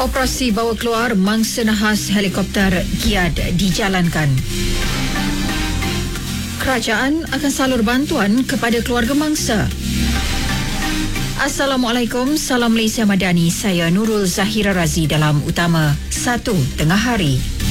Operasi bawa keluar mangsa nahas helikopter Giad dijalankan. Kerajaan akan salur bantuan kepada keluarga mangsa. Assalamualaikum, salam Malaysia Madani. Saya Nurul Zahira Razi dalam Utama 1 Tengah Hari.